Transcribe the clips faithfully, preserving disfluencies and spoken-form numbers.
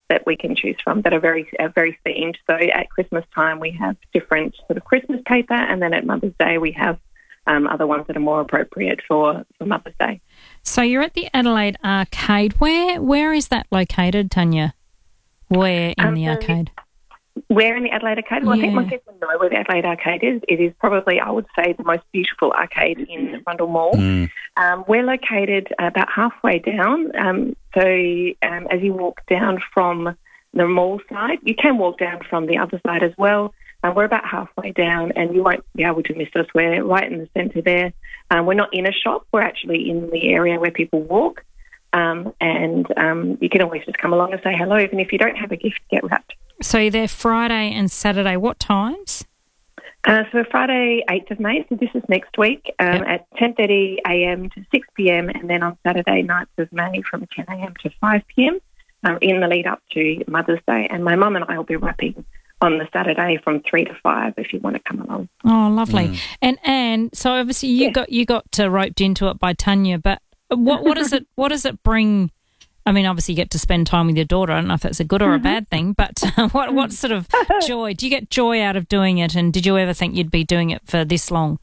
that we can choose from that are very uh, very themed. So at Christmas time we have different sort of Christmas paper, and then at Mother's Day we have um, other ones that are more appropriate for, for Mother's Day. So you're at the Adelaide Arcade. Where Where is that located, Tanya? Where in um, the arcade? Where in the Adelaide Arcade? Well, yeah. I think most people know where the Adelaide Arcade is. It is probably, I would say, the most beautiful arcade in Rundle Mall. Mm. Um, we're located about halfway down. Um, so um, as you walk down from the mall side, you can walk down from the other side as well. Um, we're about halfway down, and you won't be able to miss us. We're right in the centre there. Um, we're not in a shop. We're actually in the area where people walk. Um, and um, you can always just come along and say hello, even if you don't have a gift, get wrapped. So you're there Friday and Saturday. What times? Uh, so Friday, eighth of May, so this is next week, um, yep. at ten thirty a m to six p m, and then on Saturday, ninth of May, from ten a m to five p m, um, in the lead up to Mother's Day. And my mum and I will be wrapping on the Saturday from three to five if you want to come along. Oh, lovely. Mm. And and so obviously you yeah. got you got uh, roped into it by Tanya, but what what does it what does it bring? I mean, obviously you get to spend time with your daughter. I don't know if that's a good or a bad thing, but uh, what what sort of joy do you get joy out of doing it? And did you ever think you'd be doing it for this long?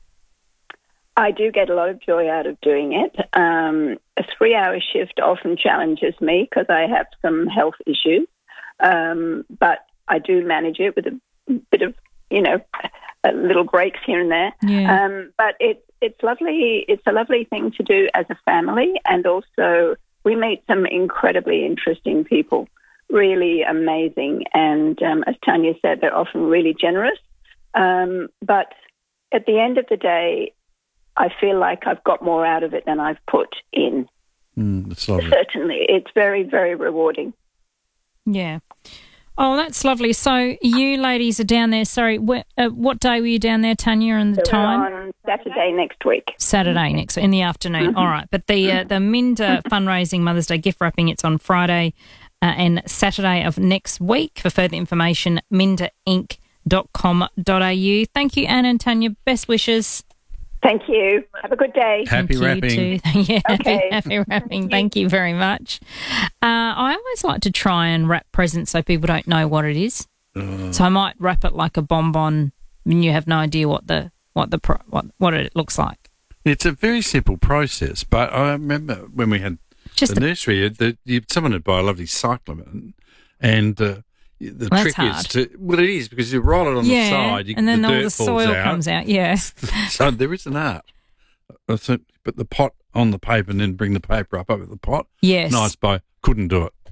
I do get a lot of joy out of doing it. Um, a three-hour shift often challenges me because I have some health issues, um, but I do manage it with a bit of, you know, a little breaks here and there. Yeah. Um, but it, it's lovely. It's a lovely thing to do as a family, and also we meet some incredibly interesting people, really amazing. And um, as Tanya said, they're often really generous. Um, but at the end of the day, I feel like I've got more out of it than I've put in. Mm, that's lovely. Certainly. It's very, very rewarding. Yeah. Oh, that's lovely. So you ladies are down there. Sorry, wh- uh, what day were you down there, Tanya, and the so time? We're on Saturday next week. Saturday next, in the afternoon. Mm-hmm. All right. But the uh, the Minda fundraising Mother's Day gift wrapping, it's on Friday uh, and Saturday of next week. For further information, minda inc dot com dot a u. Thank you, Anne and Tanya. Best wishes. Thank you. Have a good day. Happy Thank wrapping. You too. yeah, Okay. happy, happy wrapping. Thank you very much. Uh, I always like to try and wrap presents so people don't know what it is. Uh, So I might wrap it like a bonbon, and you have no idea what the what the pro, what what it looks like. It's a very simple process, but I remember when we had Just the the, nursery, the, you, someone would buy a lovely cyclamen, and uh, the Well, trick that's is to, well, it is because you roll it on yeah, the side, you, and then the all dirt the falls soil out. comes out. Yeah. So there is an art. I think, put the pot on the paper and then bring the paper up over the pot. Yes. Nice bow. Couldn't do it.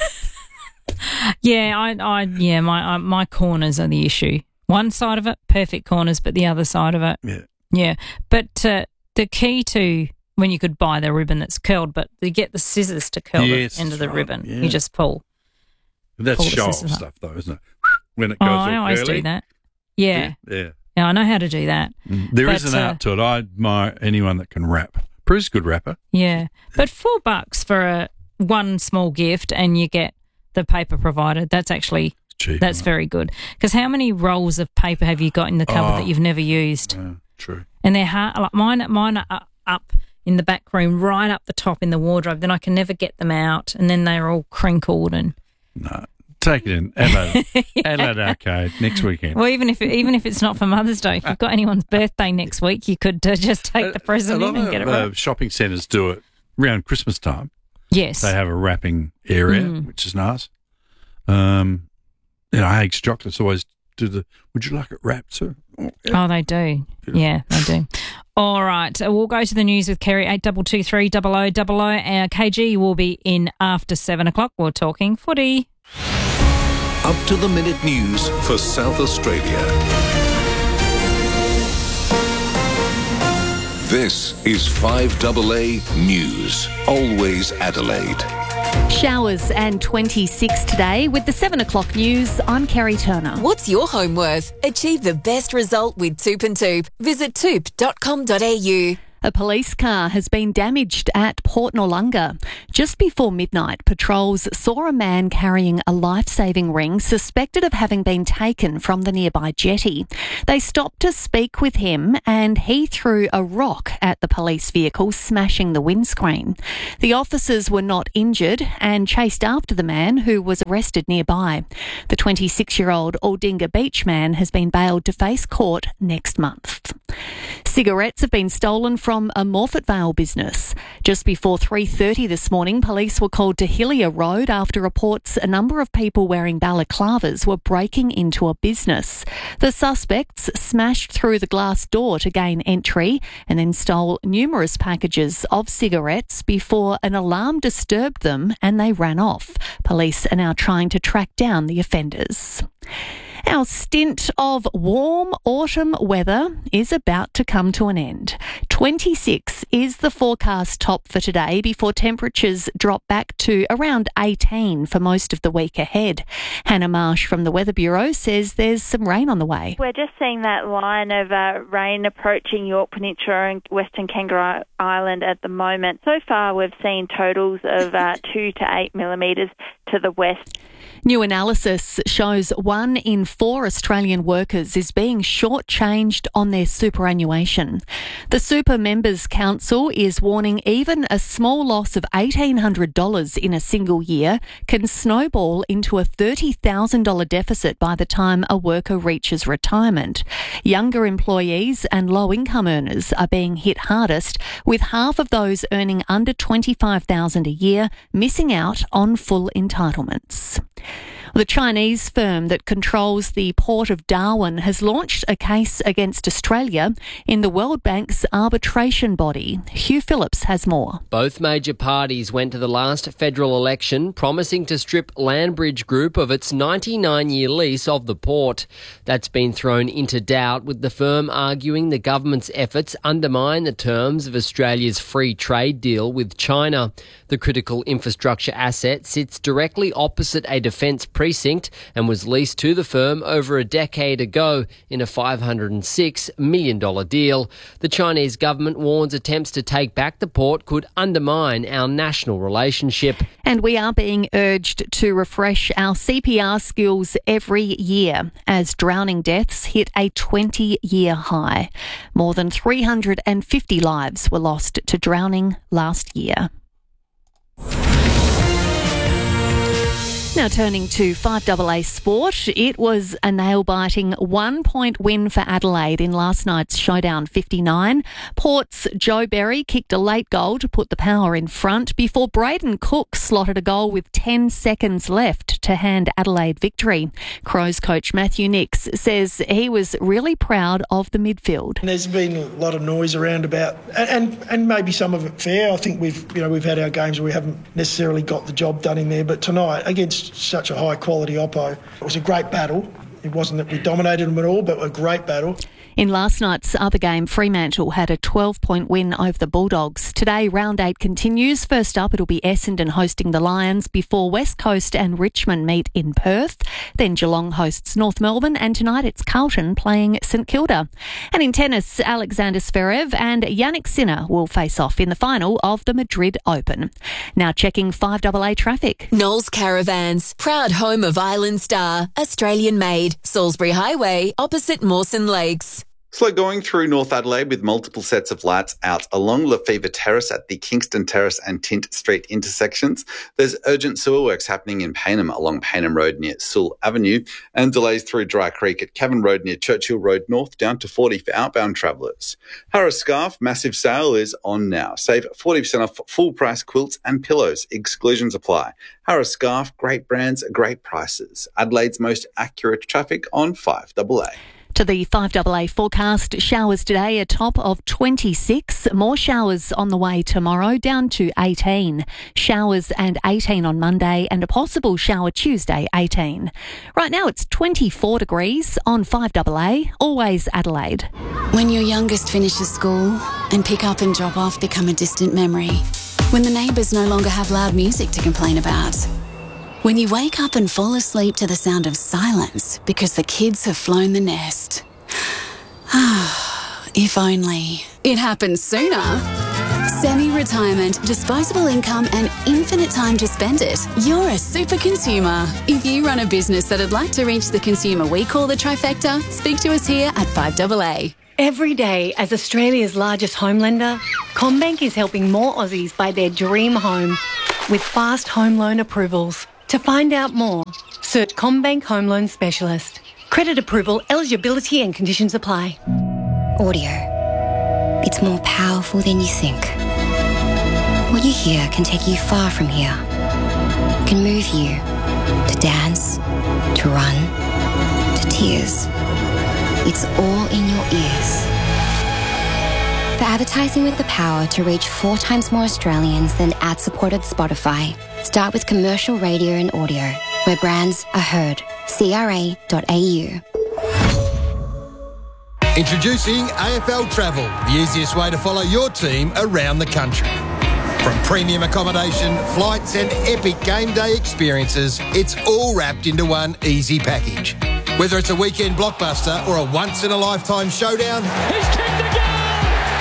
Yeah, I, I, yeah, my, uh, my corners are the issue. One side of it, perfect corners, but the other side of it, Yeah. yeah. But uh, the key to when you could buy the ribbon that's curled, but you get the scissors to curl Yes, the end of the right, ribbon. yeah. You just pull. That's Pull the show off scissors up. stuff, though, isn't it? When it Oh, goes I all always curly. do that. Yeah. Yeah. yeah, I know how to do that. Mm. There is But, an uh, art to it. I admire anyone that can rap. Prue's a good rapper. Yeah, but four bucks for a one small gift, and you get the paper provided. That's actually It's cheap. that's isn't very good. Because how many rolls of paper have you got in the cupboard Oh. that you've never used? it? Yeah, true. And they're hard. Like mine, mine are up in the back room, right up the top in the wardrobe. Then I can never get them out, and then they're all crinkled. And No. Take it in. Adelaide, Adelaide Arcade next weekend. well, even if it, even if it's not for Mother's Day, if you've got anyone's birthday next week, you could uh, just take the present a in lot and get it of wrapped. uh, shopping centres do it around Christmas time. Yes. They have a wrapping area, Mm. which is nice. Um, you know, Hague's Chocolates always do the, would you like it wrapped, sir? Oh, yeah. Oh, they do. Yeah, they do. All right. uh, We'll go to the news with Kerry, eight two two three, double oh double oh. Our K G will be in after seven o'clock. We're talking footy. Up to the minute news for South Australia. This is five A A News. Always Adelaide. Showers and twenty-six today. With the seven o'clock news, I'm Kerry Turner. What's your home worth? Achieve the best result with Toop and Toop. Visit toop dot com dot a u. A police car has been damaged at Port Noarlunga. Just before midnight, patrols saw a man carrying a life-saving ring suspected of having been taken from the nearby jetty. They stopped to speak with him and he threw a rock at the police vehicle, smashing the windscreen. The officers were not injured and chased after the man, who was arrested nearby. The twenty-six-year-old Aldinga Beach man has been bailed to face court next month. Cigarettes have been stolen from a Morphett Vale business. Just before three thirty this morning, police were called to Hillier Road after reports a number of people wearing balaclavas were breaking into a business. The suspects smashed through the glass door to gain entry and then stole numerous packages of cigarettes before an alarm disturbed them and they ran off. Police are now trying to track down the offenders. Our stint of warm autumn weather is about to come to an end. twenty-six is the forecast top for today before temperatures drop back to around eighteen for most of the week ahead. Hannah Marsh from the Weather Bureau says there's some rain on the way. We're just seeing that line of uh, rain approaching York Peninsula and Western Kangaroo Island at the moment. So far we've seen totals of uh, two to eight millimetres to the west. New analysis shows one in four Australian workers is being shortchanged on their superannuation. The Super Members Council is warning even a small loss of eighteen hundred dollars in a single year can snowball into a thirty thousand dollars deficit by the time a worker reaches retirement. Younger employees and low-income earners are being hit hardest, with half of those earning under twenty-five thousand dollars a year missing out on full entitlements. The Chinese firm that controls the Port of Darwin has launched a case against Australia in the World Bank's arbitration body. Hugh Phillips has more. Both major parties went to the last federal election promising to strip Landbridge Group of its ninety-nine-year lease of the port. That's been thrown into doubt, with the firm arguing the government's efforts undermine the terms of Australia's free trade deal with China. The critical infrastructure asset sits directly opposite a defence precinct and was leased to the firm over a decade ago in a five hundred six million dollars deal. The Chinese government warns attempts to take back the port could undermine our national relationship. And we are being urged to refresh our C P R skills every year as drowning deaths hit a twenty-year high. More than three hundred fifty lives were lost to drowning last year. Now turning to five A A sport, it was a nail-biting one-point win for Adelaide in last night's Showdown fifty-nine. Port's Joe Berry kicked a late goal to put the Power in front before Braden Cook slotted a goal with ten seconds left to hand Adelaide victory. Crows coach Matthew Nix says he was really proud of the midfield. There's been a lot of noise around about, and and maybe some of it fair. I think we've you know we've had our games where we haven't necessarily got the job done in there, but tonight against such a high quality oppo, it was a great battle. It wasn't that we dominated them at all, but a great battle. In last night's other game, Fremantle had a twelve-point win over the Bulldogs. Today, round eight continues. First up, it'll be Essendon hosting the Lions before West Coast and Richmond meet in Perth. Then Geelong hosts North Melbourne, and tonight it's Carlton playing St Kilda. And in tennis, Alexander Zverev and Yannick Sinner will face off in the final of the Madrid Open. Now checking five A A traffic. Knowles Caravans, proud home of Island Star, Australian made, Salisbury Highway, opposite Mawson Lakes. Slow going through North Adelaide with multiple sets of lights out along Lefevre Terrace at the Kingston Terrace and Tint Street intersections. There's urgent sewer works happening in Payneham along Payneham Road near Sewell Avenue, and delays through Dry Creek at Cavan Road near Churchill Road North down to forty for outbound travellers. Harris Scarf massive sale is on now. Save forty percent off full price quilts and pillows. Exclusions apply. Harris Scarf, great brands, great prices. Adelaide's most accurate traffic on five A A. To the five A A forecast, showers today, a top of twenty-six. More showers on the way tomorrow, down to eighteen. Showers and eighteen on Monday, and a possible shower Tuesday, eighteen. Right now it's twenty-four degrees on five A A, always Adelaide. When your youngest finishes school and pick up and drop off become a distant memory. When the neighbours no longer have loud music to complain about. When you wake up and fall asleep to the sound of silence because the kids have flown the nest. If only it happened sooner. Semi-retirement, disposable income and infinite time to spend it. You're a super consumer. If you run a business that'd like to reach the consumer we call the trifecta, speak to us here at five A A. Every day, as Australia's largest home lender, CommBank is helping more Aussies buy their dream home with fast home loan approvals. To find out more, search CommBank Home Loan Specialist. Credit approval, eligibility and conditions apply. Audio. It's more powerful than you think. What you hear can take you far from here. Can move you to dance, to run, to tears. It's all in your ears. For advertising with the power to reach four times more Australians than ad-supported Spotify, start with commercial radio and audio, where brands are heard. C R A dot A U. Introducing A F L Travel, the easiest way to follow your team around the country. From premium accommodation, flights and epic game day experiences, it's all wrapped into one easy package. Whether it's a weekend blockbuster or a once-in-a-lifetime showdown, he's kicked the goal!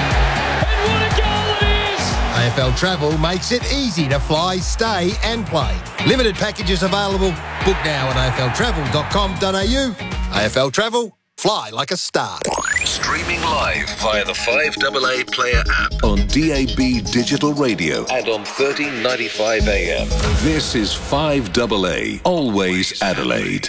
And what a goal it is! A F L Travel makes it easy to fly, stay and play. Limited packages available. Book now at A F L travel dot com dot A U. A F L Travel. Fly like a star. Streaming live via the five A A Player app on D A B Digital Radio and on thirteen ninety-five A M. This is five A A, always Adelaide.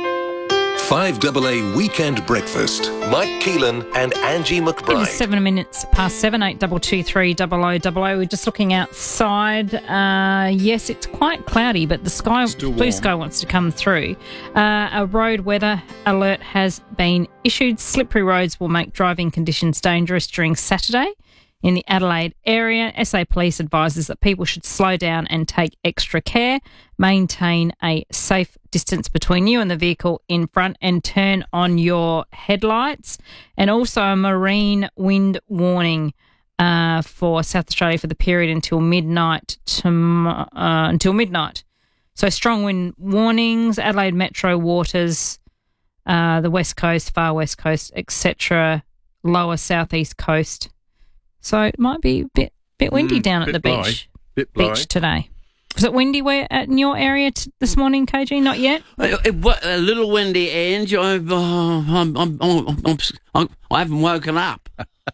five A A Weekend Breakfast. Mike Keelan and Angie McBride. It is seven minutes past seven, eight double two three double o double o. We're just looking outside. Uh, yes, it's quite cloudy, but the sky, blue sky wants to come through. Uh, a road weather alert has been issued. Slippery roads will make driving conditions dangerous during Saturday in the Adelaide area. S A Police advises that people should slow down and take extra care, maintain a safe distance between you and the vehicle in front, and turn on your headlights. And also a marine wind warning uh, for South Australia for the period until midnight. To, uh, until midnight. So strong wind warnings, Adelaide Metro waters, uh, the west coast, far west coast, et cetera, lower southeast coast. So it might be a bit bit windy mm, down at the beach bit beach today. Was it windy where at in your area t- this morning, K G? Not yet. It, it, a little windy, Ange. I've, uh, I'm, I'm, I'm, I'm, I'm, I haven't woken up.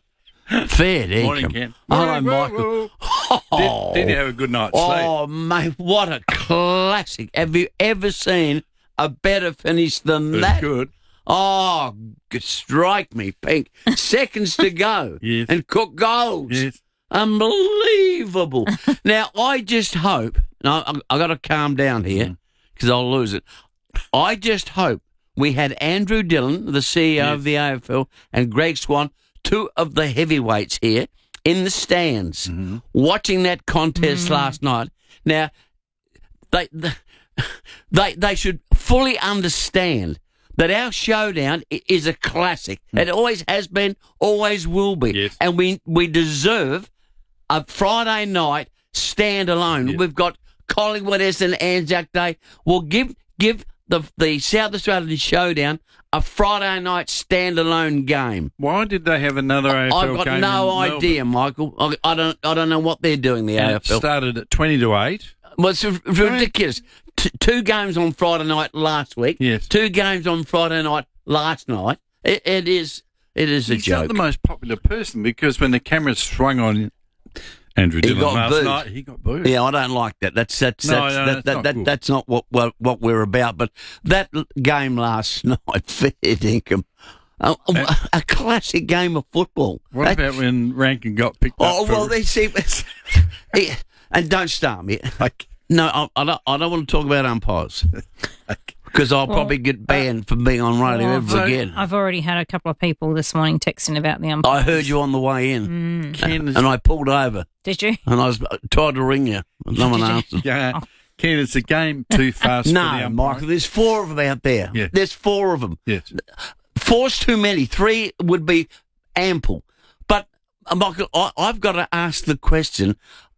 Fair dinkum. Morning, Ken. Hello, Michael. Oh, did, didn't you have a good night's sleep? Oh, mate, what a classic! Have you ever seen a better finish than That's that? Good. Oh, strike me pink. Seconds to go. Yes. And Cook goals. Yes. Unbelievable. Now, I just hope, no, I, I got to calm down here because mm. I'll lose it. I just hope we had Andrew Dillon, the C E O yes. of the A F L, and Greg Swan, two of the heavyweights here, in the stands, mm-hmm. watching that contest mm. last night. Now, they, they, they should fully understand that our showdown is a classic. Mm. It always has been, always will be. Yes. And we we deserve a Friday night standalone. Yes. We've got Collingwood Essendon Anzac Day. We'll give give the the South Australian showdown a Friday night standalone game. Why did they have another A F L game? I've got no idea, Michael. I, I don't I don't know what they're doing, the and A F L. It started at twenty to eight. Well, it's ridiculous. T- two games on Friday night last week. Yes. Two games on Friday night last night. It, it is it is a He's joke. He's not the most popular person because when the cameras swung on Andrew Dillon last booed. night, he got booed. Yeah, I don't like that. That's that's no, that's no, that, that's that, not that, good. that's not what, what what we're about. But that game last night, fair dinkum. A, a, a classic game of football. What that, about when Rankin got picked oh, up? Oh well, for... they see. And don't start me. Like, no, I, I don't. I don't want to talk about umpires because I'll well, probably get banned uh, from being on radio well, ever again. I've already had a couple of people this morning texting about the umpires. I heard you on the way in, mm. and, and I pulled over. Did you? And I was tried to ring you, but no one answered. Yeah, oh. Ken, it's a game too fast. No, for the Michael. There's four of them out there. Yes. There's four of them. Yes. Four's too many. Three would be ample. But Michael, I, I've got to ask the question.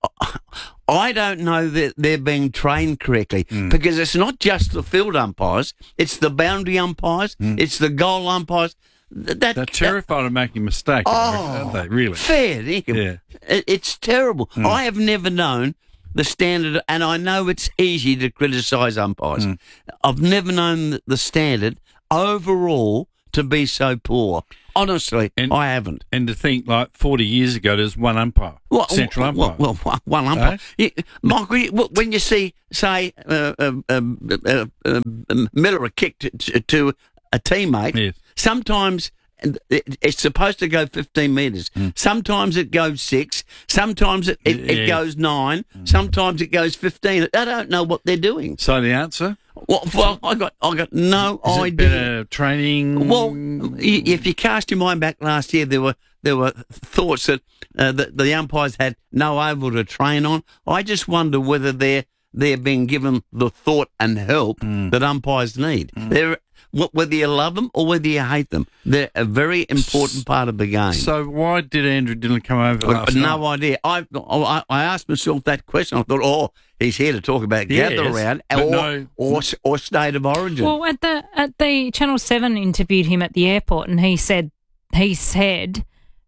I don't know that they're being trained correctly mm. because it's not just the field umpires, it's the boundary umpires, mm. it's the goal umpires. that, They're terrified of making mistakes, Oh, aren't they? Really? Fair dinkum. Yeah. It, it's terrible. Mm. I have never known the standard, and I know it's easy to criticise umpires. Mm. I've never known the- the standard overall to be so poor. Honestly, I haven't. And to think, like, forty years ago, there's one umpire, Well, central well, umpire. Well, well, one umpire. Eh? You- Michael, you- when you see, say, uh, um, um, uh, um, um, Miller a kick to, to, to a teammate, sometimes it- it's supposed to go fifteen metres. Sometimes it goes six. Sometimes it, it, it Yeah. goes nine. Sometimes it goes fifteen. I don't know what they're doing. So the answer? Well, well I got I got no Is it idea. better training? Well, y- if you cast your mind back last year, there were there were thoughts that uh, the, the umpires had no oval to train on. I just wonder whether they're they're being given the thought and help that umpires need. They're wh- whether you love them or whether you hate them, they're a very important part of the game. So why did Andrew Dillon come over I've last no night? idea. I, I I asked myself that question. I thought, oh, he's here to talk about Yes, gather round but or, no- or or state of origin. Well, at the at the Channel Seven interviewed him at the airport, and he said he said,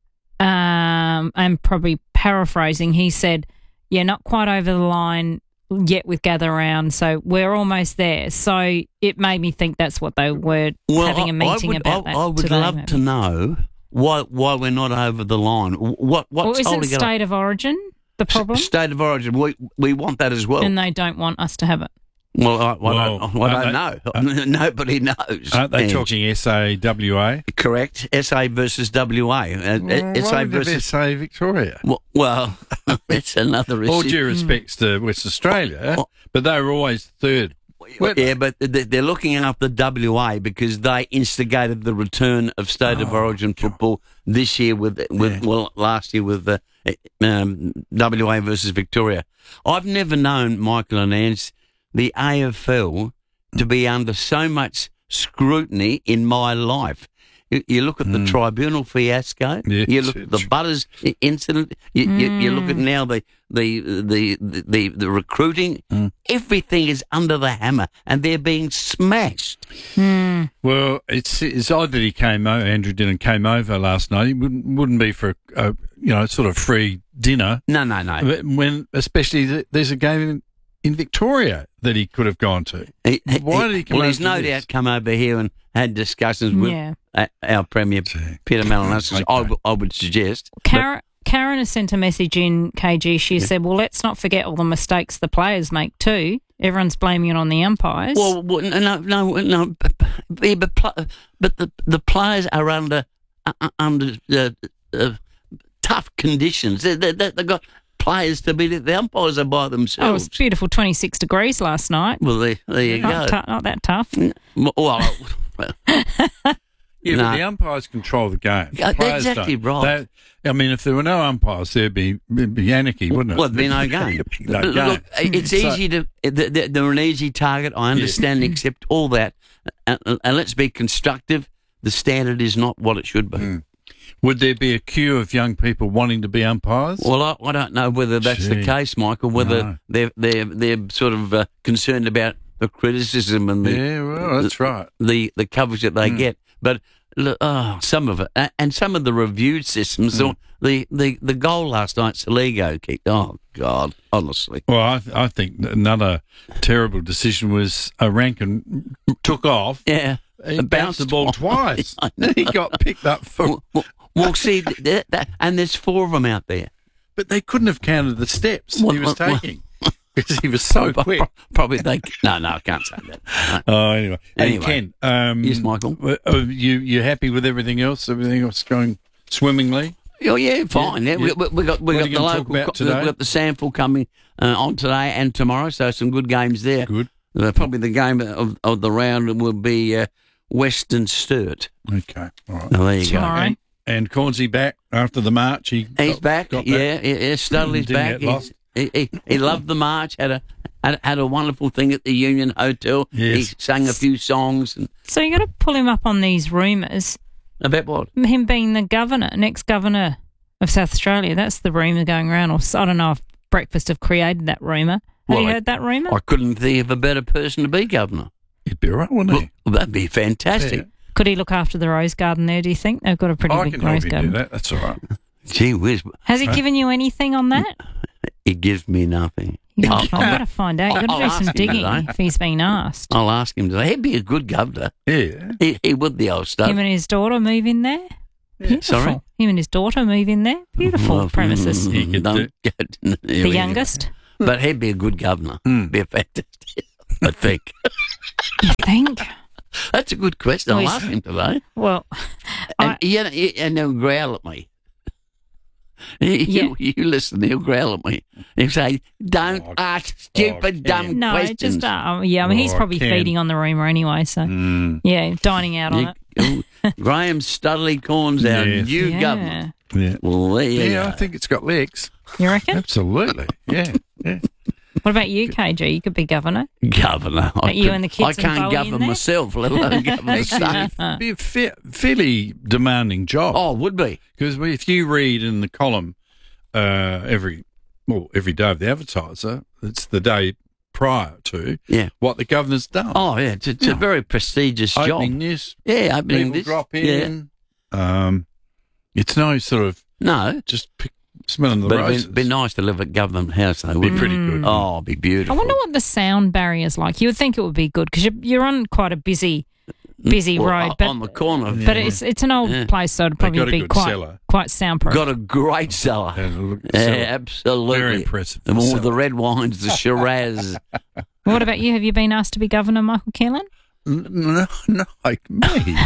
um, I'm probably paraphrasing. He said, "Yeah, not quite over the line yet with gather round, so we're almost there." So it made me think that's what they were Well, having a I- meeting I would, about. I, that I would today, love maybe. to know why why we're not over the line. What what's Well, isn't holding it up? state of origin the problem? State of origin. We we want that as well. And they don't want us to have it. Well, I, I Well, don't, I don't aren't know. Nobody knows. Aren't they Ange. talking S A W A? Correct. S A versus W A. Uh, Well, S why A would it be versus S A Victoria? Well, well it's another issue. All due respects to West Australia, but they were always third. Yeah, but they- they're looking after W A because they instigated the return of state of origin football this year with, with well, last year with the um, W A versus Victoria. I've never known, Michael and Ange, the A F L to be under so much scrutiny in my life. You, you look at the tribunal fiasco. Yes, you look at the Butters i- incident. You, you, you look at now the the the the, the, the recruiting. Everything is under the hammer, and they're being smashed. Well, it's it's odd that he came over. Andrew Dillon came over last night. It wouldn't wouldn't be for a, a you know sort of free dinner. No, no, no. But when especially th- there's a game in, in Victoria that he could have gone to. He- he- Why did he come Well, over he's to no this? doubt come over here and had discussions with Yeah. uh, our Premier, Peter Malinauskas, I, w- I would suggest. But- Karen, Karen has sent a message in, K G. She said, well, let's not forget all the mistakes the players make too. Everyone's blaming it on the umpires. Well, well, no, no, no, but, yeah, but, pl- but the the players are under uh, uh, under uh, uh, tough conditions. They, they, they, they've got players to be the umpires are by oh, it themselves. was twenty-six twenty-six degrees last night. Well, there, there you not, go. tou- not that tough. Well, well, Yeah, No. but the umpires control the game. Yeah, The players exactly don't. right. They- I mean, if there were no umpires, there'd be, it'd be anarchy, wouldn't it? Well, there'd be no game. There'd be no Look, game. look, it's So- easy to. They're, they're an easy target. I understand, and accept all that, and, and let's be constructive. The standard is not what it should be. Would there be a queue of young people wanting to be umpires? Well, I, I don't know whether that's the Gee, case, Michael. Whether no. they're they're they're sort of uh, concerned about the criticism and the Yeah, well, that's the, right. the the coverage that they get, but. Look, oh, some of it, A- and some of the review systems. Mm. The, the the goal last night, Saligo kicked. Oh God, honestly. Well, I, I think another terrible decision was uh, Rankin took off. Yeah, He It bounced the ball twice. he got picked up for. Well, well see, that, that, and there's four of them out there. But they couldn't have counted the steps Well, he was well, well- taking because he was so Pro- quick. pro- Probably they. No, no, I can't say that. No. Oh, anyway. And Anyway. Ken, um, Yes, Michael. w- Are you you happy with everything else? Everything else going swimmingly? Oh yeah, fine. Yeah, Yeah. We, we, we got we What got are you the gonna talk local. about co- today? We got the Sample coming uh, on today and tomorrow, so some good games there. Good. Uh, probably the game of, of the round will be uh, Western Sturt. Okay. All right. Oh, there you Tomorrow. And, and Cornsey back after the march. He go. He's got- back. got Yeah, yeah, yeah. Studley's Didn't back. get lost. He, he, he loved the march. Had a had, had a wonderful thing at the Union Hotel. Yes. He sang a few songs and So you got to pull him up on these rumours. about what? Him being the governor, next governor of South Australia. That's the rumour going around. Or I don't know if Breakfast have created that rumour. Have Well, you I- heard that rumour? I couldn't think of a better person to be governor. He'd be all right, wouldn't he? Well, that'd be fantastic. Could he look after the rose garden there, do you think? They've got a pretty I big can help rose him garden. do that. That's all right. Gee whiz. Has he Huh? given you anything on that? He gives me nothing. You I've got to find out. You've got to I'll do some ask him digging today. if he's been asked. I'll ask him today. He'd be a good governor. Yeah. He, he would the old stuff. Him and his daughter move in there. Beautiful. Sorry? Him and his daughter move in there. Beautiful Well, premises. mm, could don't get- The here we go. youngest. But he'd be a good governor. Be a fantastic, I think. You think? That's a good question. I'll Well, ask him today. Well, and, yeah, he- and he'll growl at me. He, Yeah. you, you listen, he'll growl at me. He'll say, don't Oh, ask stupid, dumb no, questions. just uh, yeah. I mean, he's Oh, probably Ken. feeding on the rumour anyway. So Mm. yeah, dining out on You- it. oh, Graham Studley Corns, our Yes. new Yeah. governor. Yeah. Well, there you Yeah, go. I think it's got legs. You reckon? Absolutely. Yeah. Yeah. What about you, K G? You could be governor. Governor. I, Are you could- and the kids I and can't Bowie in govern there? myself, let alone govern the state. It'd be a fa- fairly demanding job. Oh, would be. Because if you read in the column uh, every well every day of the Advertiser, it's the day prior to Yeah. what the governor's done. Oh, yeah. It's, it's a very prestigious Opening job. this, Yeah, opening people this. drop Yeah. in. Um, it's no sort of No. just pick, smelling the But roses. it'd be, be nice to live at Government House, though. Be Wouldn't pretty it? good. Oh, it'd be I beautiful. wonder what the sound barrier's like. You would think it would be good because you're, you're on quite a busy, busy Well, road. o- But on the corner. but it's it's an old Yeah. place, so it'd They probably got a be good quite cellar. quite soundproof. Got a great cellar. Yeah, look, Yeah, cellar. absolutely. Very impressive, And all cellar. the red wines, the Shiraz. What about you? Have you been asked to be governor, Michael Keelan? N- No, no, like me.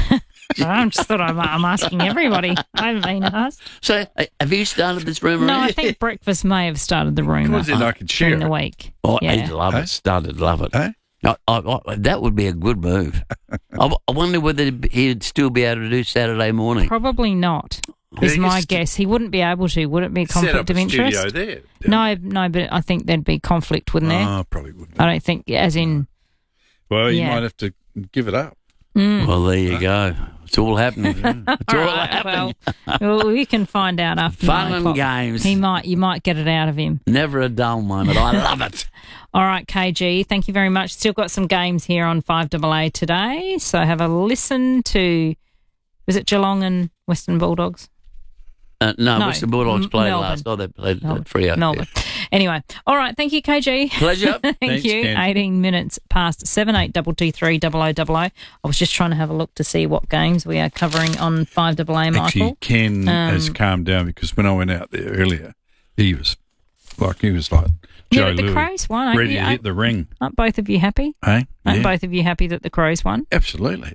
I just thought I'm, I'm asking everybody. I haven't been asked. So, uh, have you started this rumour? No, I think breakfast may have started the rumour Come on, then I can share during the it. week. Oh, yeah. he'd love Eh? it. Started love it. Eh? I, I, I, that would be a good move. I, I wonder whether he'd still be able to do Saturday morning. Probably not. Yeah, Is you my st- guess. He wouldn't be able to. Would it be a Set conflict up a of interest? studio there. No, no, but I think there'd be conflict, wouldn't there? Oh, probably wouldn't. I don't think, as in, Well, you Yeah. might have to give it up. mm. Well, there you go. It's all happening. It's all, All right, happening. well, well, we can find out after Fun nine and o'clock. games. He might, you might get it out of him. Never a dull moment. I love it. All right, K G, thank you very much. Still got some games here on five A A today, so have a listen to, was it Geelong and Western Bulldogs? Uh, no, No, Western Bulldogs M- played Melbourne. last. Oh, they played Melbourne. at Freo. Melbourne. Anyway, all right, thank you, K G. Pleasure. Thank Thanks, you. Ken. eighteen minutes past seven, eight double two three double o double o. I was just trying to have a look to see what games we are covering on five A A, Michael. Actually, Ken has Um, calmed down because when I went out there earlier, he was like he was like Yeah, Joe but the Louis, Crows won, aren't ready you? to hit the ring. Aren't both of you happy? Hey, Aren't yeah, both of you happy that the Crows won? absolutely.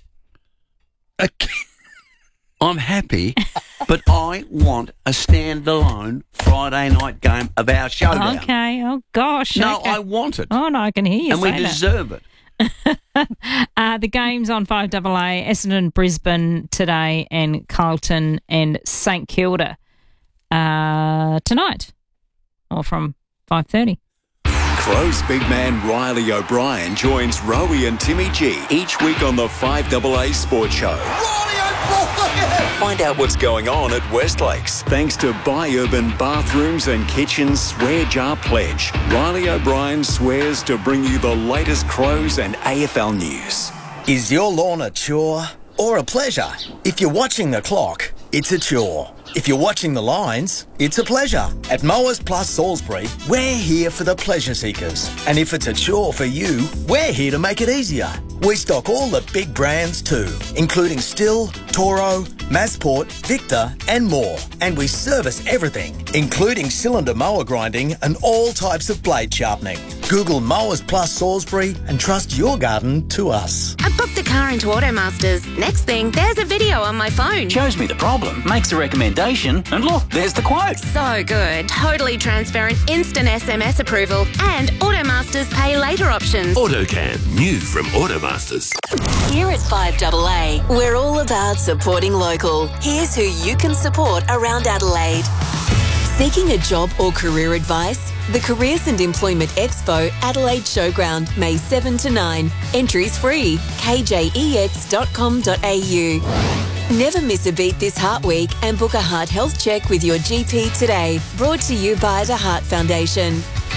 I'm happy, but I want a standalone Friday night game of our showdown. Okay. Oh, gosh. No, okay. I want it. Oh, no, I can hear you and we say that. deserve it. Uh, the games on five A A, Essendon, Brisbane today, and Carlton and St Kilda uh, tonight, or from five thirty. Crows big man Riley O'Brien joins Rowie and Timmy G each week on the five A A Sports Show. Find out what's going on at Westlakes. Thanks to Buy Urban Bathrooms and Kitchens Swear Jar Pledge. Riley O'Brien swears to bring you the latest Crows and A F L news. Is your lawn a chore or a pleasure? If you're watching the clock, it's a chore. If you're watching the lines, it's a pleasure. At Mowers Plus Salisbury, we're here for the pleasure seekers. And if it's a chore for you, we're here to make it easier. We stock all the big brands too, including Stihl, Toro, Masport, Victor and more. And we service everything, including cylinder mower grinding and all types of blade sharpening. Google Mowers Plus Salisbury and trust your garden to us. I booked the car into Automasters. Next thing, there's a video on my phone. Shows me the problem, makes a recommendation, and look, there's the quote. So good. Totally transparent, instant S M S approval, and Automasters pay later options. AutoCam, new from Automasters. Here at five A A, we're all about supporting local. Here's who you can support around Adelaide. Seeking a job or career advice? The Careers and Employment Expo Adelaide Showground, May seventh to ninth. Entries free. k j e x dot com dot a u. Never miss a beat this Heart Week and book a heart health check with your G P today. Brought to you by the Heart Foundation.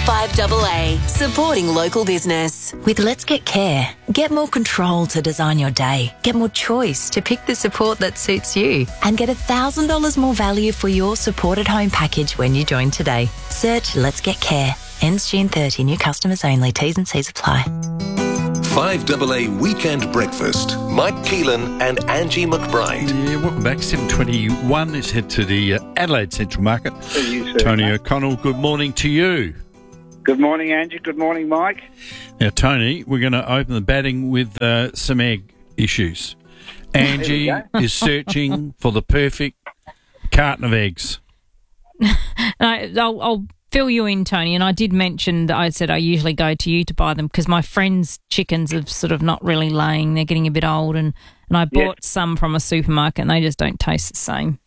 five A A, supporting local business. With Let's Get Care, get more control to design your day, get more choice to pick the support that suits you, and get one thousand dollars more value for your supported home package when you join today. Search Let's Get Care. Ends June thirtieth. New customers only. T's and C's apply. five A A Weekend Breakfast. Mike Keelan and Angie McBride. Yeah, welcome back. seven twenty-one. Let's head to the uh, Adelaide Central Market. You, sir, Tony mate. O'Connell, good morning to you. Good morning, Angie. Good morning, Mike. Now, Tony, we're going to open the batting with uh, some egg issues. Angie is searching for the perfect carton of eggs. I, I'll, I'll fill you in, Tony, and I did mention that I said I usually go to you to buy them because my friends' chickens are sort of not really laying. They're getting a bit old, and, and I bought Yes. some from a supermarket, and they just don't taste the same.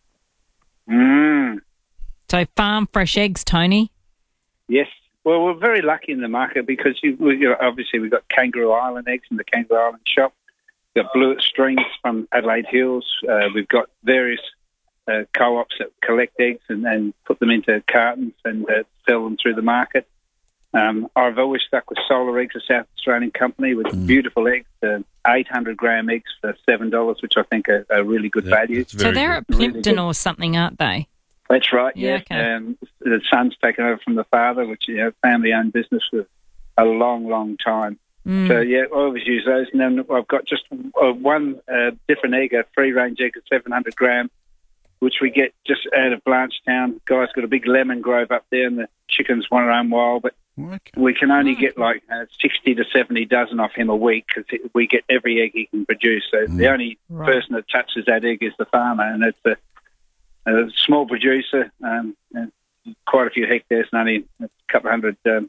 Mm. So farm fresh eggs, Tony. Yes. Well, we're very lucky in the market because you, we, you know, obviously we've got Kangaroo Island eggs in the Kangaroo Island shop. We've got Blewett Strings from Adelaide Hills. Uh, we've got various uh, co-ops that collect eggs and, and put them into cartons and uh, sell them through the market. Um, I've always stuck with Solar Eggs, a South Australian company with Mm. beautiful eggs, uh, eight hundred gram eggs for seven dollars, which I think are, are really good value. So they're at Really Plimpton good. or something, aren't they? That's right, Yeah, yeah. okay. Um, the son's taken over from the father, which is a family-owned business for a long, long time. Mm. So, yeah, I always use those. And then I've got just uh, one uh, different egg, a free-range egg of seven hundred gram, which we get just out of Blanchetown. Guy's got a big lemon grove up there, and the chickens want their own wild, but we can only get like uh, sixty to seventy dozen off him a week because we get every egg he can produce. So the only Right. person that touches that egg is the farmer, and it's a a small producer, um, and quite a few hectares, and only a couple of hundred um,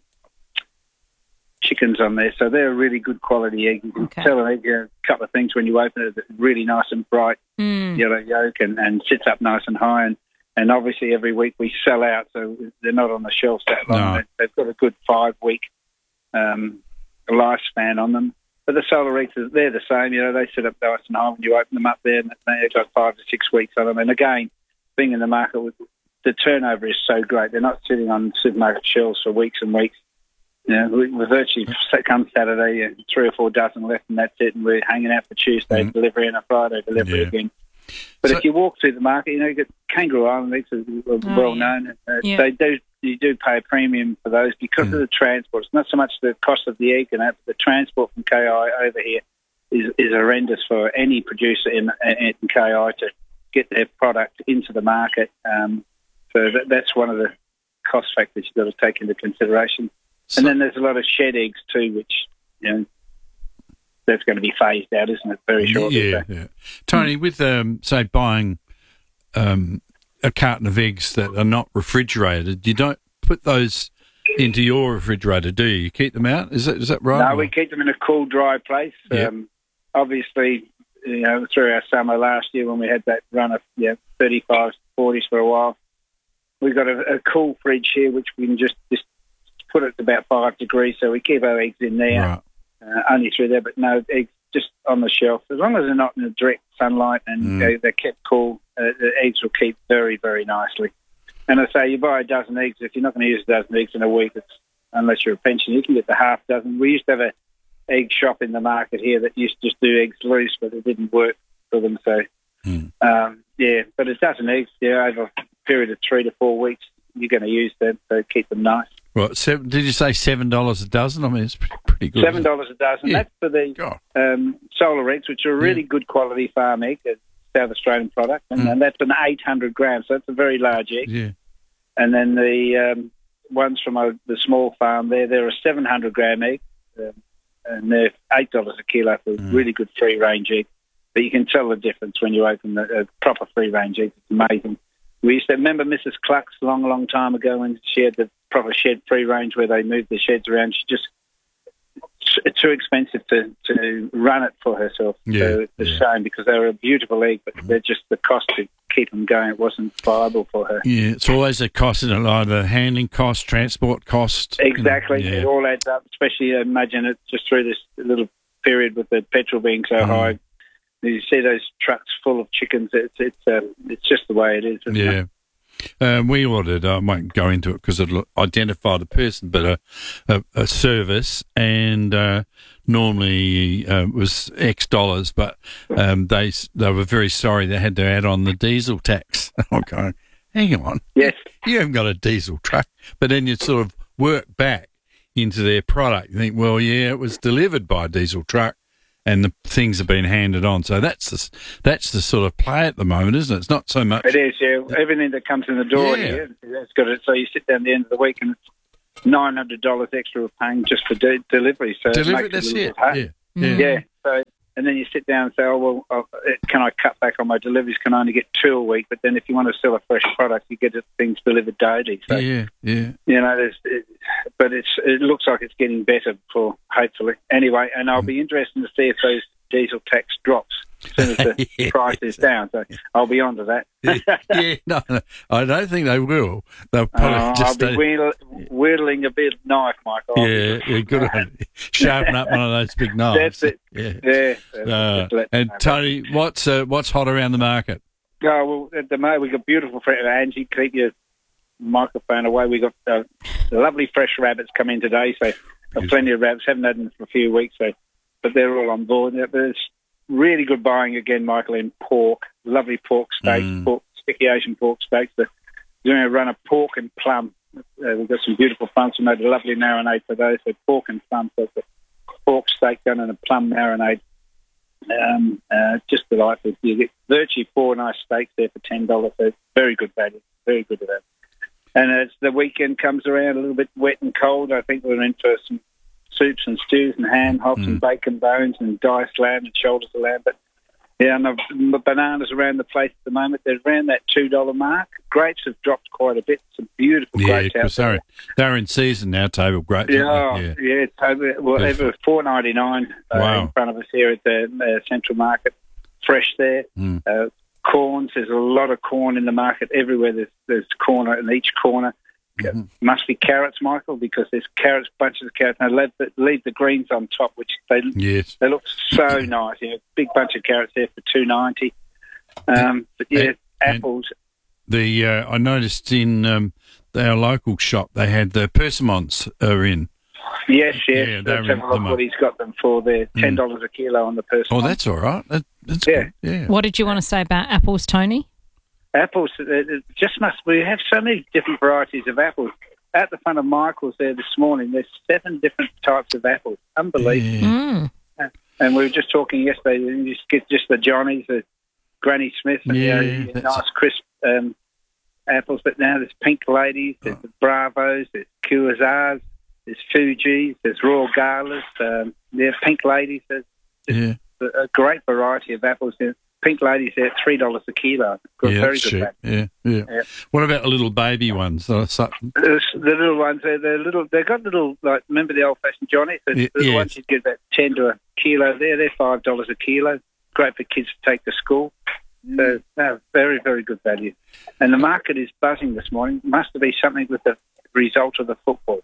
chickens on there. So they're a really good quality egg. You can Okay. tell an egg a couple of things when you open it. It's really nice and bright Mm. yellow yolk and, and sits up nice and high. And, and obviously every week we sell out, so they're not on the shelves that long. No. They- They've got a good five-week um, lifespan on them. But the solar eggs, they're the same. You know, they sit up nice and high when you open them up there, and they've got five to six weeks on them. And again, being in the market, with the turnover is so great. They're not sitting on supermarket shelves for weeks and weeks. You know, we, we virtually come Saturday, uh, three or four dozen left, and that's it. And we're hanging out for Tuesday delivery and a Friday delivery Yeah. again. But So- if you walk through the market, you know, you get Kangaroo Island eggs are are Oh, well yeah. known. Uh, Yeah. They do, you do pay a premium for those because of the transport. It's not so much the cost of the egg and that, but the transport from K I over here is, is horrendous for any producer in, in K I to get their product into the market. Um, so that, that's one of the cost factors you've got to take into consideration. And then there's a lot of shed eggs too, which, you know, that's going to be phased out, isn't it, very shortly? Yeah, So- yeah. Tony, with, um, say, buying um, a carton of eggs that are not refrigerated, you don't put those into your refrigerator, do you? You keep them out? Is that is that right? No, we keep them in a cool, dry place. Yeah. Um, obviously, you know, through our summer last year when we had that run of yeah, thirty-fives, forties for a while, we've got a, a cool fridge here which we can just, just put it to about five degrees, so we keep our eggs in there, Right. uh, only through there, but no eggs just on the shelf. As long as they're not in the direct sunlight and Mm. they, they're kept cool, uh, the eggs will keep very, very nicely. And I say, you buy a dozen eggs, if you're not going to use a dozen eggs in a week, it's, unless you're a pensioner, you can get the half dozen. We used to have a egg shop in the market here that used to just do eggs loose, but it didn't work for them. So, Mm. um, yeah, but a dozen eggs, yeah, over a period of three to four weeks, you're going to use them, so keep them nice. Right. Seven, did you say seven dollars a dozen? I mean, it's pretty, pretty good. Seven dollars a dozen. Yeah. That's for the um, solar eggs, which are a really good quality farm egg, a South Australian product, and, Mm. and that's an eight hundred grams, so that's a very large egg. Yeah. And then the um, ones from uh, the small farm there, they're a seven hundred gram egg, um, and they're eight dollars a kilo for a really good free range egg. But you can tell the difference when you open the a proper free range egg. It's amazing. We used to remember Missus Clucks a long, long time ago when she had the proper shed free range where they moved the sheds around. She just it's too expensive to, to run it for herself. Yeah, So it's a shame because they were a beautiful egg, but they're just the cost to keep them going. It wasn't viable for her. Yeah, it's always a cost, isn't it? Either handling cost, transport cost. you know, Exactly. yeah. It all adds up, especially uh, imagine it just through this little period with the petrol being so Mm. high. You see those trucks full of chickens. It's it's uh, it's just the way it is. Isn't Yeah. It? Um, we ordered, I won't go into it because it'll identify the person, but a, a, a service, and uh, normally uh, it was X dollars, but um, they they were very sorry they had to add on the diesel tax. I'm going, hang on. Yes. You haven't got a diesel truck. But then you sort of work back into their product. You think, well, yeah, it was delivered by a diesel truck, and the things have been handed on. So that's the, that's the sort of play at the moment, isn't it? It's not so much. It is, yeah. Everything that comes in the door Yeah. here, that's got it. So you sit down at the end of the week and it's nine hundred dollars extra we're paying just for de- delivery. So Delivery, it makes that's it. a little it. hard. Yeah. Yeah. Yeah. So, and then you sit down and say, oh, well, uh, can I cut back on my deliveries? Can I only get two a week? But then if you want to sell a fresh product, you get things delivered daily. So, Yeah, yeah. you know, there's, it, but it's it looks like it's getting better for hopefully. Anyway, and I'll be interested to see if those diesel tax drops as soon as the Yeah. price is down. So I'll be on to that. yeah, no, no, I don't think they will. They'll probably Oh, I'll just be uh, wheedle, whittling a bit of knife, Michael. I'll yeah, be- yeah, good on you. Sharpen up one of those big knives. That's it. Yeah. Yeah. Uh, Just let and me know. Tony, what's uh, what's hot around the market? Oh, well, at the moment, we've got beautiful fresh. Angie, keep your microphone away. We've got uh, lovely fresh rabbits come in today, so got plenty of rabbits. Haven't had them for a few weeks, so but they're all on board. There's really good buying again, Michael, in pork. Lovely pork steaks, Mm. pork, sticky Asian pork steaks. We're doing a run of pork and plum. Uh, we've got some beautiful plums. We made a lovely marinade for those. So pork and plum. So it's a pork steak done in a plum marinade. Um, uh, just delightful. You get virtually four nice steaks there for ten dollars. So it's very good value. Very good at that. And as the weekend comes around, a little bit wet and cold, I think we're in for some soups and stews and ham hocks and bacon bones and diced lamb and shoulders of lamb. But yeah, and the, the bananas around the place at the moment, they're around that two dollar mark. Grapes have dropped quite a bit. Some beautiful Yeah, grapes out because there. they're, they're in season now, table grapes. Yeah, aren't they? yeah, yeah, totally. Well, Good. it was four ninety nine uh, Wow. in front of us here at the uh, Central Market. Fresh there. Mm. Uh, corns. There's a lot of corn in the market everywhere. There's there's corn in each corner. Mm-hmm. Must be carrots, Michael, because there's carrots, bunches of carrots. And they leave the, leave the greens on top, which they Yes. they look so nice. You know, big bunch of carrots there for two ninety. Um, but yeah, And- and- apples. The uh, I noticed in um, our local shop they had the persimmons are in. Yes, yes. Yeah, they're Let's have in a look them what up. he's got them for there. Ten dollars a kilo on the person. Oh, that's all right. That, that's Yeah. good. Yeah. What did you want to say about apples, Tony? Apples, uh, it just must. We have so many different varieties of apples. At the front of Michael's there this morning, there's seven different types of apples. Unbelievable. Mm. And we were just talking yesterday. You just get just the Johnnies, the Granny Smiths, and Yeah, you know, that's- nice crisp um, apples. But now there's Pink Ladies, there's the Bravos, there's Kuwazars, there's Fuji's, there's Royal Galas, um, yeah, Pink Ladies. There's Yeah. a, a great variety of apples. There. Pink Ladies there at three dollars a kilo. Got Yeah, very that's good cheap. value. Yeah, yeah, Yeah. What about the little baby ones? Uh, so- The the little ones, they're, they're little. They've got little, like, remember the old-fashioned Johnnies? The Y- little yes. ones you get about ten to a kilo there. They're five dollars a kilo. Great for kids to take to school. So, no, very, very good value. And the market is buzzing this morning. Must be something with the result of the football.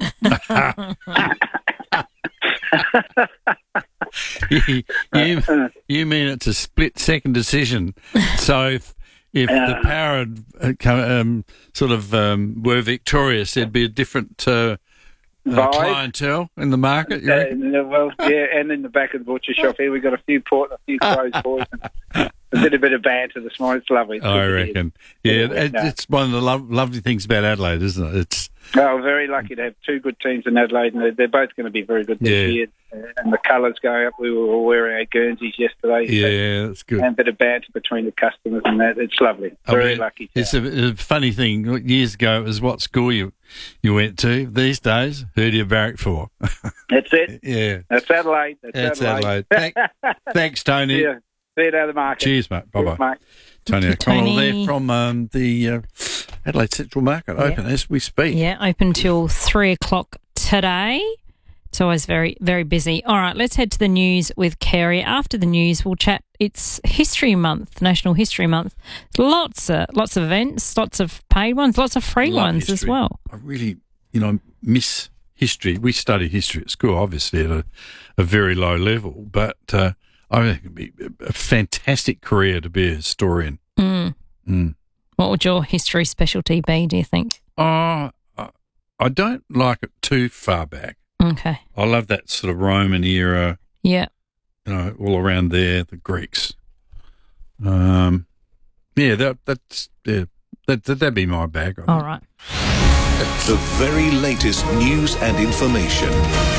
you, you, you mean it's a split-second decision? So if if the Uh, Power had, uh, come- um, sort of um, were victorious, there'd be a different uh, uh, Vibe. clientele in the market. You reckon? Uh, well, yeah, and in the back of the butcher shop here, we've got a few port, a few clothes boys, and a bit, a bit of banter this morning. It's lovely. It's good I to hear. reckon. Yeah, it, no. it's one of the lo- lovely things about Adelaide, isn't it? It's Oh, we're very lucky to have two good teams in Adelaide, and they're, they're both going to be very good this Yeah. year. Uh, and the colours going up. We were all wearing our Guernseys yesterday. so- yeah, that's good. and a bit of banter between the customers and that. It's lovely. Very I mean, lucky. It's a, a funny thing. Years ago, it was what school you you went to. These days, who do you barrack for? That's it. yeah, That's Adelaide. That's, That's Adelaide. Adelaide. Thank- thanks, Tony. Yeah. See you down the market. Cheers, mate. Bye bye. Cheers, mate. Tony Thank you, O'Connell Tony. there from um, the uh, Adelaide Central Market, open as we speak. Yeah, open till three o'clock today. It's always very, very busy. All right, let's head to the news with Kerry. After the news, we'll chat. It's History Month, National History Month. Lots of lots of events, lots of paid ones, lots of free Love ones as history. well. I really, you know, miss history. We study history at school, obviously at a, a very low level, but uh, I think it'd be a fantastic career to be a historian. Mm. Mm. What would your history specialty be, do you think? Oh, I- I don't like it too far back. Okay. I love that sort of Roman era, Yeah. you know, all around there, the Greeks. Um, yeah, that that's yeah, that, that that'd be my bag. I think. All right. The very latest news and information.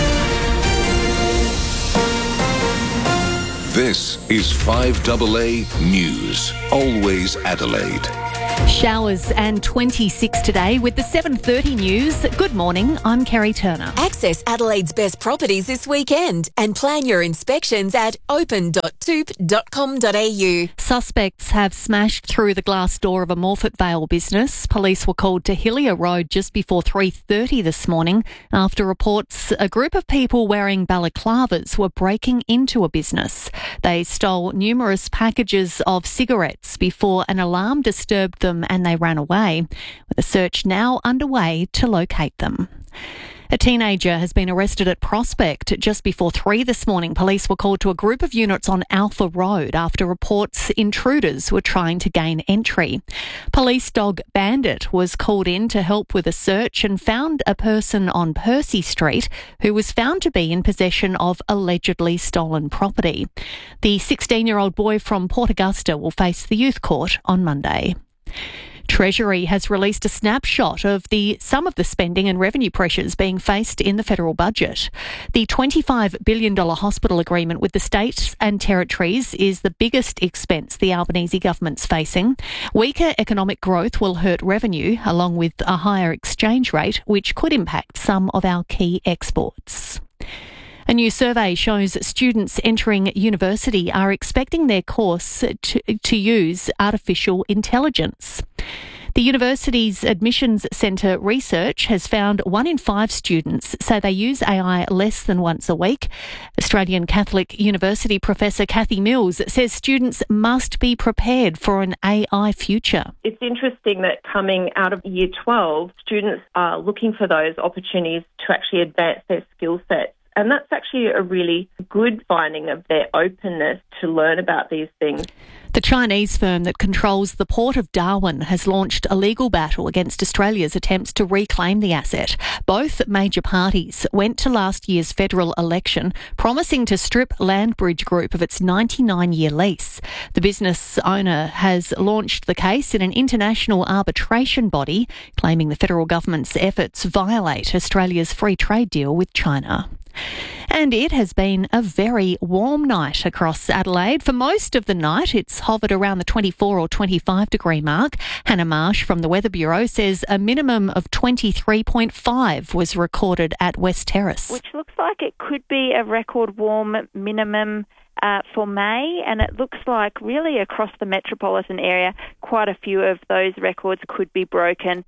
This is five A A News. Always Adelaide. Showers and twenty-six today with the seven thirty news. Good morning, I'm Kerry Turner. Access Adelaide's best properties this weekend and plan your inspections at open dot toop dot com dot a u. Suspects have smashed through the glass door of a Morphett Vale business. Police were called to Hillier Road just before three thirty this morning after reports a group of people wearing balaclavas were breaking into a business. They stole numerous packages of cigarettes before an alarm disturbed them and they ran away, with a search now underway to locate them. A teenager has been arrested at Prospect just before three this morning. Police were called to a group of units on Alpha Road after reports intruders were trying to gain entry. Police dog Bandit was called in to help with a search and found a person on Percy Street who was found to be in possession of allegedly stolen property. The sixteen-year-old boy from Port Augusta will face the youth court on Monday. Treasury has released a snapshot of the some of the spending and revenue pressures being faced in the federal budget. The twenty-five billion dollars hospital agreement with the states and territories is the biggest expense the Albanese government's facing. Weaker economic growth will hurt revenue, along with a higher exchange rate, which could impact some of our key exports. A new survey shows students entering university are expecting their course to, to use artificial intelligence. The university's admissions centre research has found one in five students say they use A I less than once a week. Australian Catholic University Professor Kathy Mills says students must be prepared for an A I future. It's interesting that coming out of year twelve, students are looking for those opportunities to actually advance their skill sets. And that's actually a really good finding of their openness to learn about these things. The Chinese firm that controls the Port of Darwin has launched a legal battle against Australia's attempts to reclaim the asset. Both major parties went to last year's federal election promising to strip Landbridge Group of its ninety-nine-year lease. The business owner has launched the case in an international arbitration body, claiming the federal government's efforts violate Australia's free trade deal with China. And it has been a very warm night across Adelaide. For most of the night, it's hovered around the twenty-four or twenty-five degree mark. Hannah Marsh from the Weather Bureau says a minimum of twenty-three point five was recorded at West Terrace. Which looks like it could be a record warm minimum Uh, for May, and it looks like really across the metropolitan area, quite a few of those records could be broken.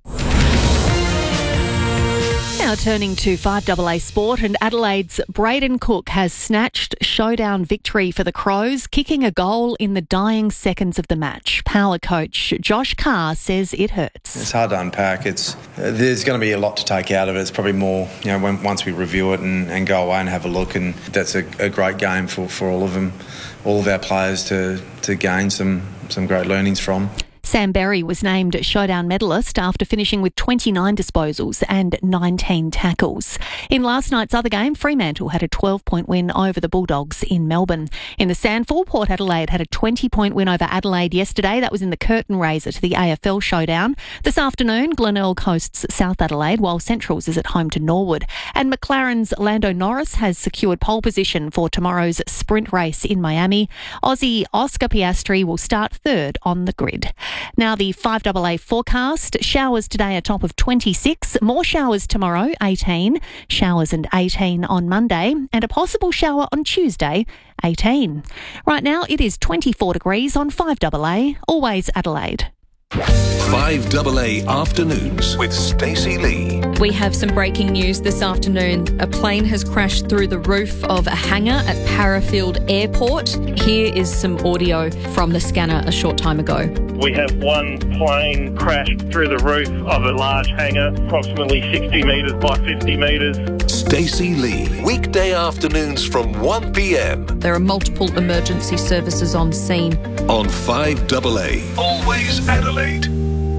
Now turning to five A A Sport, and Adelaide's Braden Cook has snatched showdown victory for the Crows, kicking a goal in the dying seconds of the match. Power coach Josh Carr says it hurts. It's hard to unpack. It's uh, there's going to be a lot to take out of it. It's probably more, you know, when, once we review it and, and go away and have a look, and that's a, a great game for, for all of them, all of our players to to gain some some great learnings from. Sam Berry was named showdown medalist after finishing with twenty-nine disposals and nineteen tackles. In last night's other game, Fremantle had a twelve point win over the Bulldogs in Melbourne. In the Sandful, Port Adelaide had a twenty point win over Adelaide yesterday. That was in the curtain raiser to the A F L showdown. This afternoon, Glenelg hosts South Adelaide, while Centrals is at home to Norwood. And McLaren's Lando Norris has secured pole position for tomorrow's sprint race in Miami. Aussie Oscar Piastri will start third on the grid. Now the five A A forecast. Showers today a top of twenty-six. More showers tomorrow, eighteen. Showers and eighteen on Monday. And a possible shower on Tuesday, eighteen. Right now it is twenty-four degrees on five A A. Always Adelaide. five A A Afternoons with Stacey Lee. We have some breaking news this afternoon. A plane has crashed through the roof of a hangar at Parafield Airport. Here is some audio from the scanner a short time ago. We have one plane crashed through the roof of a large hangar, approximately sixty metres by fifty metres. Stacey Lee, weekday afternoons from one p m. There are multiple emergency services on scene. On five A A, always Adelaide.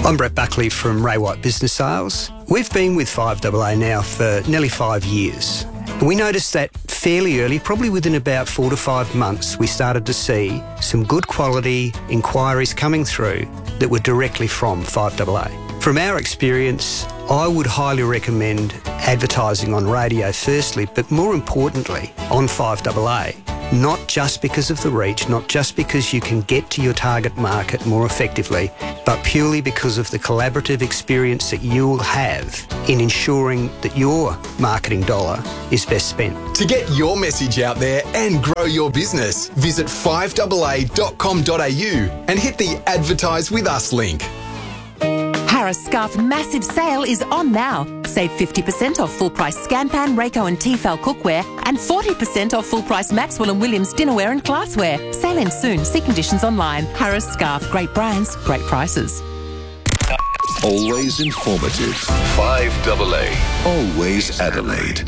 I'm Brett Buckley from Ray White Business Sales. We've been with five A A now for nearly five years. And we noticed that fairly early, probably within about four to five months, we started to see some good quality inquiries coming through that were directly from five A A. From our experience, I would highly recommend advertising on radio firstly, but more importantly, on five A A. Not just because of the reach, not just because you can get to your target market more effectively, but purely because of the collaborative experience that you'll have in ensuring that your marketing dollar is best spent. To get your message out there and grow your business, visit five A A dot com dot a u and hit the Advertise With Us link. Harris Scarf massive sale is on now. Save fifty percent off full-price Scanpan, Rayco and Tefal cookware and forty percent off full-price Maxwell and Williams dinnerware and glassware. Sale ends soon. See conditions online. Harris Scarf. Great brands, great prices. Always informative. five A A. Always Adelaide.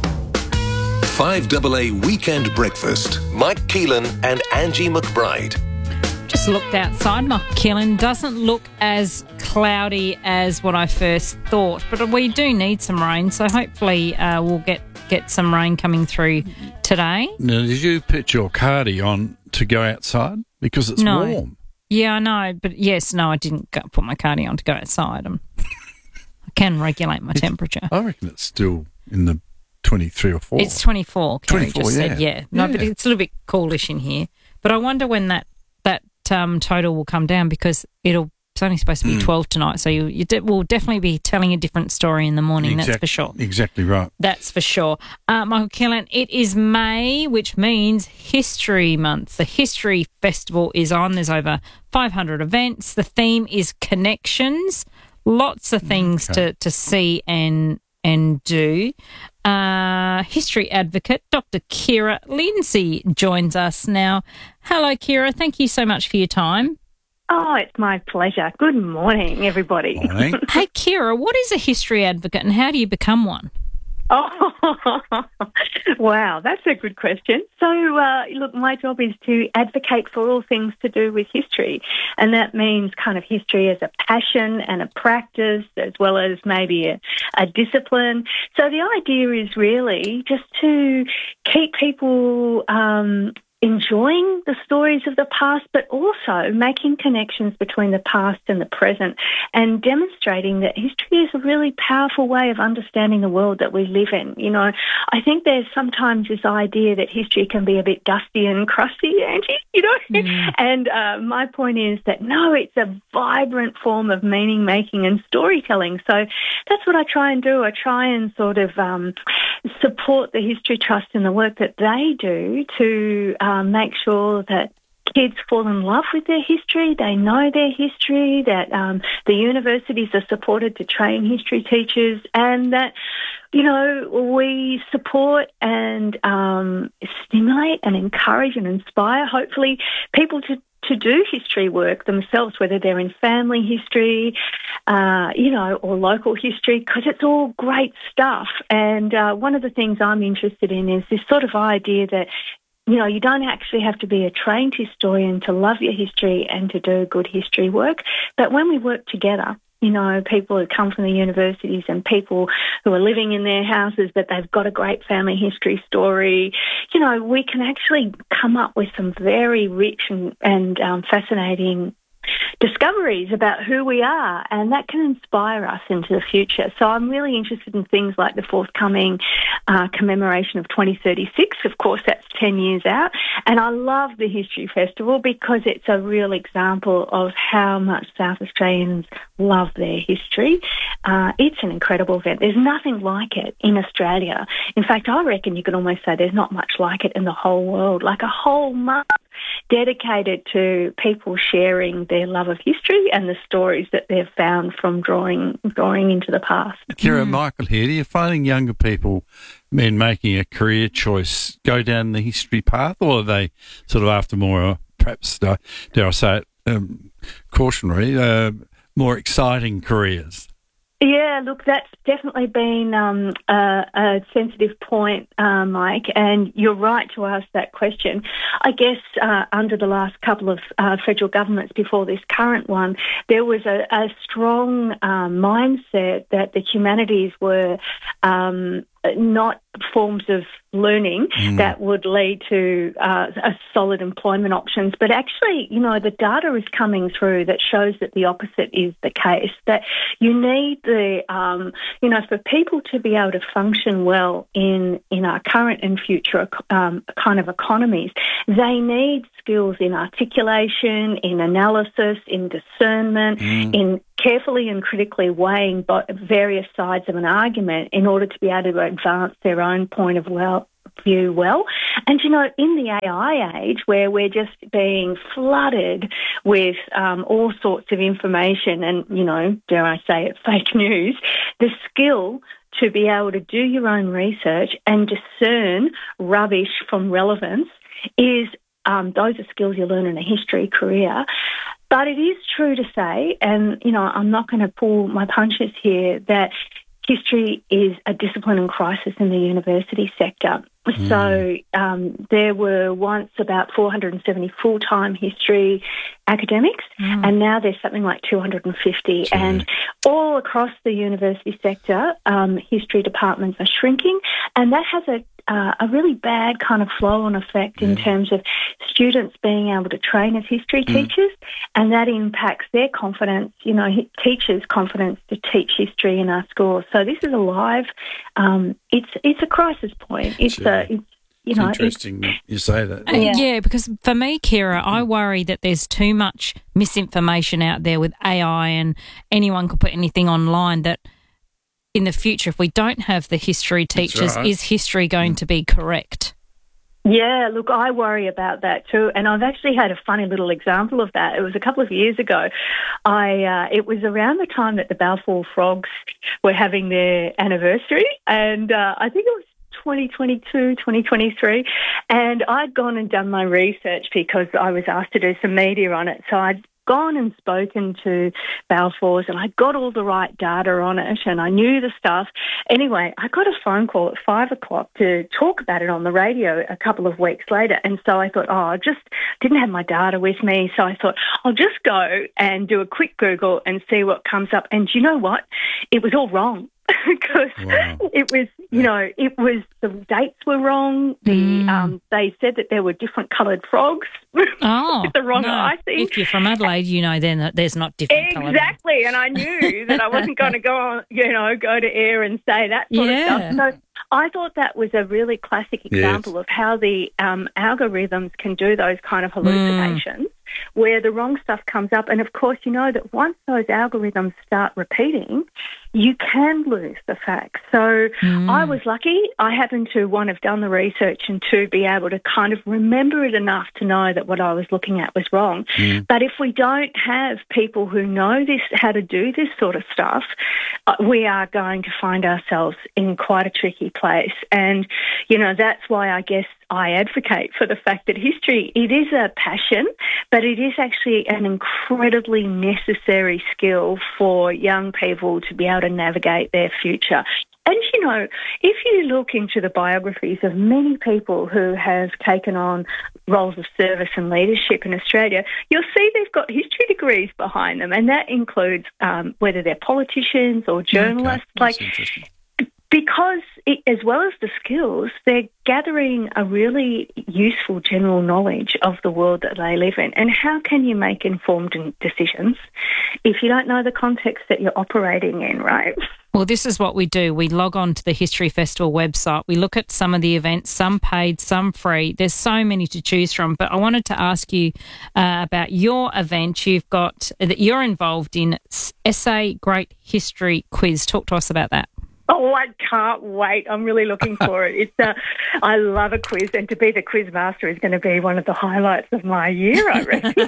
five A A Weekend Breakfast. Mike Keelan and Angie McBride. Just looked outside. Mike Keelan doesn't look as cloudy as what I first thought, but we do need some rain, so hopefully uh, we'll get, get some rain coming through today. Now, did you put your cardi on to go outside? Because it's no. warm. Yeah, I know, but yes, no, I didn't go, put my cardi on to go outside. I'm, I can regulate my It's, temperature. I reckon it's still in the twenty-three or four. It's twenty-four, Kerry twenty-four, just yeah. said, yeah. No, yeah. but it's a little bit coolish in here. But I wonder when that, that um, total will come down, because it'll it's only supposed to be mm. twelve tonight, so you, you de- will definitely be telling a different story in the morning, exactly, that's for sure. Exactly right. That's for sure. Uh, Michael Keelan, it is May, which means History Month. The History Festival is on. There's over five hundred events. The theme is connections. Lots of things okay. to, to see and and do. Uh, history advocate Doctor Kira Lindsay joins us now. Hello, Kira. Thank you so much for your time. Oh, it's my pleasure. Good morning, everybody. Morning. Hey, Kira, what is a history advocate and how do you become one? Oh, wow, that's a good question. So, uh, look, my job is to advocate for all things to do with history, and that means kind of history as a passion and a practice, as well as maybe a, a discipline. So the idea is really just to keep people um, enjoying the stories of the past, but also making connections between the past and the present and demonstrating that history is a really powerful way of understanding the world that we live in. You know, I think there's sometimes this idea that history can be a bit dusty and crusty, Angie, you know, mm. and uh, my point is that no, it's a vibrant form of meaning making and storytelling. So that's what I try and do. I try and sort of um, support the History Trust in the work that they do to Um, make sure that kids fall in love with their history, they know their history, that um, the universities are supported to train history teachers, and that, you know, we support and um, stimulate and encourage and inspire, hopefully, people to to do history work themselves, whether they're in family history, uh, you know, or local history, because it's all great stuff. And uh, one of the things I'm interested in is this sort of idea that, you know, you don't actually have to be a trained historian to love your history and to do good history work. But when we work together, you know, people who come from the universities and people who are living in their houses, but they've got a great family history story, you know, we can actually come up with some very rich and, and um, fascinating discoveries about who we are, and that can inspire us into the future. So I'm really interested in things like the forthcoming uh, commemoration of twenty thirty-six. Of course, that's ten years out. And I love the History Festival because it's a real example of how much South Australians love their history. Uh, it's an incredible event. There's nothing like it in Australia. In fact, I reckon you could almost say there's not much like it in the whole world, like a whole month dedicated to people sharing their love of history and the stories that they've found from drawing drawing into the past. Kira, mm. Michael here. Do you finding younger people, men making a career choice, go down the history path, or are they sort of after more, perhaps, uh, dare I say it, um, cautionary, uh, more exciting careers? Yeah, look, that's definitely been um, a, a sensitive point, uh, Mike, and you're right to ask that question. I guess uh, under the last couple of uh, federal governments before this current one, there was a, a strong uh, mindset that the humanities were um, not forms of learning mm. that would lead to uh, a solid employment options. But actually, you know, the data is coming through that shows that the opposite is the case, that you need the, um, you know, for people to be able to function well in, in our current and future um, kind of economies, they need skills in articulation, in analysis, in discernment, mm. in carefully and critically weighing various sides of an argument in order to be able to advance their own point of well view well. And, you know, in the A I age where we're just being flooded with um, all sorts of information and, you know, dare I say it, fake news, the skill to be able to do your own research and discern rubbish from relevance is, um, those are skills you learn in a history career. But it is true to say, and, you know, I'm not going to pull my punches here, that history is a discipline in crisis in the university sector. Mm. So um, there were once about four hundred seventy full-time history academics, mm. and now there's something like two hundred fifty. Sure. And all across the university sector, um, history departments are shrinking, and that has a Uh, a really bad kind of flow-on effect in yeah. terms of students being able to train as history mm. teachers, and that impacts their confidence, you know, teachers' confidence to teach history in our schools. So this is a live, um, it's it's a crisis point. It's sure. a, it's, you it's know, interesting it's, that you say that. Yeah. yeah, because for me, Kira, I worry that there's too much misinformation out there with A I, and anyone could put anything online that in the future, if we don't have the history teachers, right. is history going to be correct? Yeah, look, I worry about that too, and I've actually had a funny little example of that. It was a couple of years ago. I uh, it was around the time that the Balfour Frogs were having their anniversary, and uh, I think it was twenty twenty-two, twenty twenty-three, and I'd gone and done my research because I was asked to do some media on it. So I'd gone and spoken to Balfour's, and I got all the right data on it, and I knew the stuff. Anyway, I got a phone call at five o'clock to talk about it on the radio a couple of weeks later, and so I thought, oh, I just didn't have my data with me, so I thought I'll just go and do a quick Google and see what comes up. And you know what? It was all wrong. Because wow. it was, you know, it was, the dates were wrong. The mm. um, they said that there were different coloured frogs. Oh, the wrong no. icing. If you're from Adelaide, you know then that there's not different coloured. Exactly, and I knew that I wasn't going to go on, you know, go to air and say that sort yeah. of stuff. So I thought that was a really classic example yes. of how the um, algorithms can do those kind of hallucinations. Mm. where the wrong stuff comes up. And, of course, you know that once those algorithms start repeating, you can lose the facts. So mm. I was lucky. I happened to, one, have done the research, and two, be able to kind of remember it enough to know that what I was looking at was wrong. Mm. But if we don't have people who know this, how to do this sort of stuff, uh, we are going to find ourselves in quite a tricky place. And, you know, that's why I guess I advocate for the fact that history, it is a passion, but it is actually an incredibly necessary skill for young people to be able to navigate their future. And, you know, if you look into the biographies of many people who have taken on roles of service and leadership in Australia, you'll see they've got history degrees behind them, and that includes um, whether they're politicians or journalists. Okay. Like, because it, as well as the skills, they're gathering a really useful general knowledge of the world that they live in. And how can you make informed decisions if you don't know the context that you're operating in, right? Well, this is what we do. We log on to the History Festival website. We look at some of the events, some paid, some free. There's so many to choose from. But I wanted to ask you uh, about your event. You've got that you're involved in Essay Great History Quiz. Talk to us about that. Oh, I can't wait. I'm really looking for it. It's uh, I love a quiz, and to be the quiz master is going to be one of the highlights of my year, I reckon.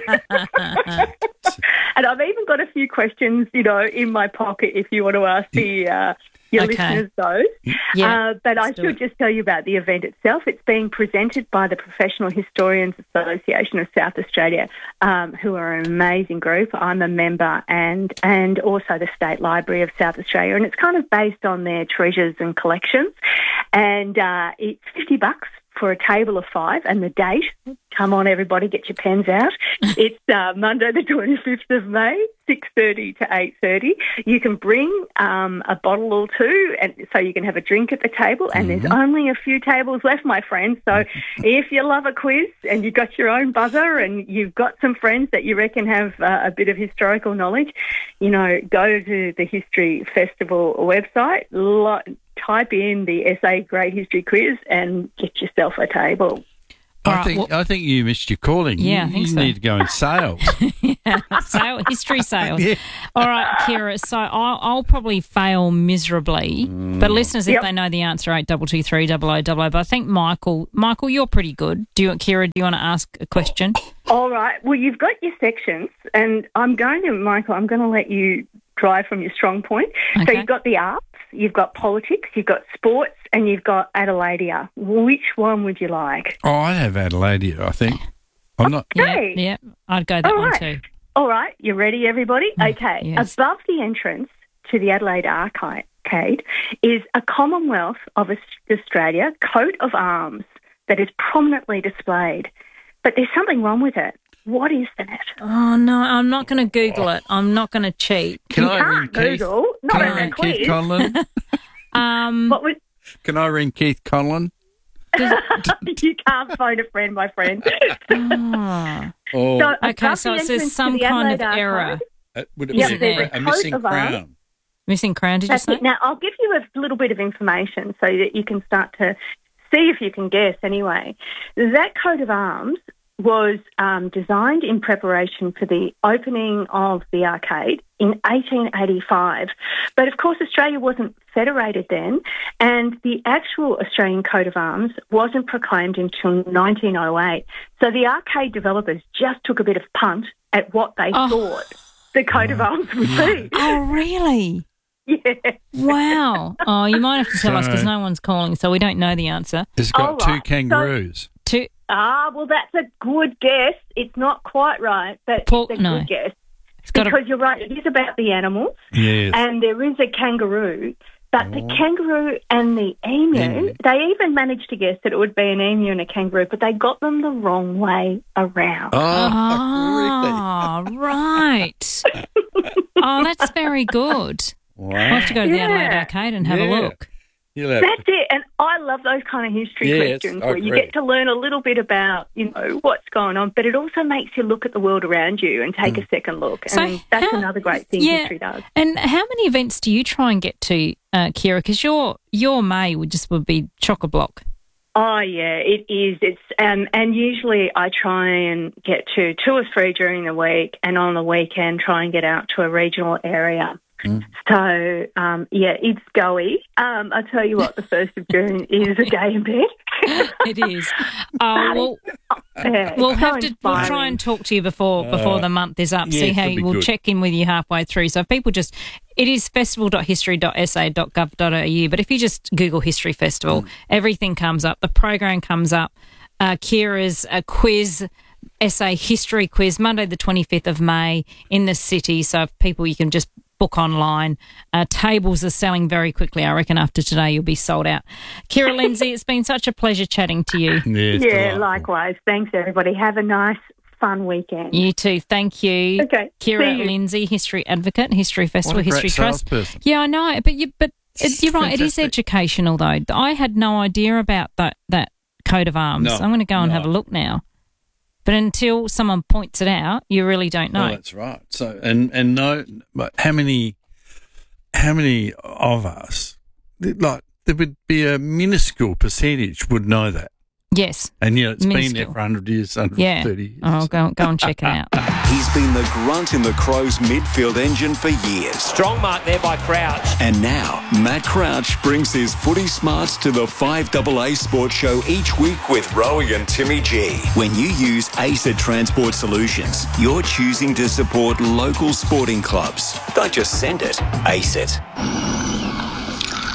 And I've even got a few questions, you know, in my pocket if you want to ask the uh, your Okay. listeners those. Yeah, uh, but I let's do should it. just tell you about the event itself. It's being presented by the Professional Historians Association of South Australia, um, who are an amazing group. I'm a member, and and also the State Library of South Australia, and it's kind of based on their treasures and collections. And uh, it's fifty bucks for a table of five, and the date, come on everybody, get your pens out. It's uh, Monday the twenty-fifth of May, six thirty to eight thirty. You can bring um, a bottle or two, and so you can have a drink at the table, and Mm-hmm. there's only a few tables left, my friends. So if you love a quiz and you've got your own buzzer and you've got some friends that you reckon have uh, a bit of historical knowledge, you know, go to the History Festival website, lo- type in the S A Great History Quiz and get yourself a table. I think I think you missed your calling. Yeah, you, I think you so. need to go in sales. Sale, history sales. Yeah. All right, Kira. So I'll, I'll probably fail miserably, but listeners, if Yep. they know the answer, eight double two three double o double o. But I think Michael, Michael, you're pretty good. Do you, Kira? Do you want to ask a question? All right. Well, you've got your sections, and I'm going to, Michael, I'm going to let you drive from your strong point. So Okay. you've got the arts, you've got politics, you've got sports, and you've got Adelaideia. Which one would you like? Oh, I have Adelaide, I think. I'm not. Okay. Yeah, I'd go that All one right. too. All right. You ready, everybody? Okay. yes. Above the entrance to the Adelaide Arcade is a Commonwealth of Aus- Australia coat of arms that is prominently displayed. But there's something wrong with it. What is that? Oh no, I'm not going to Google it. I'm not going to cheat. Can you I ring can't Keith? Google. Not Can in I a ring quiz. Keith Conlon? Um, What was? Can I ring Keith Conlon? You can't phone a friend, my friend. ah. Oh, So Okay, above so the it says entrance some to the kind of Adelaide error. Arcade- uh, would it Yep, be there's a, a a coat missing of arms. crown? Missing crown, did you That's say? it. Now, I'll give you a little bit of information so that you can start to see if you can guess anyway. That coat of arms was um, designed in preparation for the opening of the arcade in eighteen eighty-five. But, of course, Australia wasn't federated then, and the actual Australian coat of arms wasn't proclaimed until nineteen oh eight. So the arcade developers just took a bit of punt at what they Oh. thought the coat of arms would be. Oh, really? Yeah. Wow. Oh, you might have to tell us because So- no one's calling, so we don't know the answer. It's got All two right. kangaroos. Two. Ah, well, that's a good guess. It's not quite right, but Paul- it's a no. good guess. It's got a- Because you're right, it is about the animals, Yes. and there is a kangaroo, but Oh. the kangaroo and the emu, Emu. they even managed to guess that it would be an emu and a kangaroo, but they got them the wrong way around. Oh, right. Oh, that's very good. Wow. We'll have to go to the Yeah. Adelaide Arcade and have Yeah. a look. You'll have That's it, and I love those kind of history Yes, questions I where you agree. get to learn a little bit about, you know, what's going on, but it also makes you look at the world around you and take a second look, So and that's how- another great thing yeah. history does. And how many events do you try and get to, uh, Kira? Because your your May would just would be chock a block. Oh yeah, it is. It's um, and usually I try and get to two or three during the week, and on the weekend try and get out to a regional area. Mm. So um, yeah, it's goey. Um, I tell you what, the first of June is a day in bed. It is. Oh well, Yeah, we'll it's have so to. We'll try inspiring. and talk to you before before Uh, the month is up. see yes, how that'd be we'll good. check in with you halfway through. So if people just, it is festival dot history dot s a dot gov dot a u. But if you just Google History Festival, everything comes up. The program comes up. Uh, Kira's a quiz. S A history quiz Monday the twenty-fifth of May in the city. So if people, you can just book online. Uh, tables are selling very quickly. I reckon after today you'll be sold out. Kira Lindsay, it's been such a pleasure chatting to you. Yes, Yeah, delightful. likewise. Thanks, everybody. Have a nice, fun weekend. You too. Thank you. Okay. Kira See you. Lindsay, history advocate, History Festival, What a great History Trust. salesperson. Yeah, I know, but you, but it, you're right. It is Fantastic. educational, though. I had no idea about that that coat of arms. No, I'm going to go and no. have a look now. But until someone points it out, you really don't know. Well, that's right. So, and and no, but how many, how many of us, like, there would be a minuscule percentage would know that, yes. and yeah, it's been there Minuscule. for one hundred years, one hundred Yeah. thirty years. Oh, go go and check it out. He's been the grunt in the Crows midfield engine for years. Strong mark there by Crouch. And now, Matt Crouch brings his footy smarts to the five A A Sports Show each week with Rowie and Timmy G. When you use ACET Transport Solutions, you're choosing to support local sporting clubs. Don't just send it, ACET.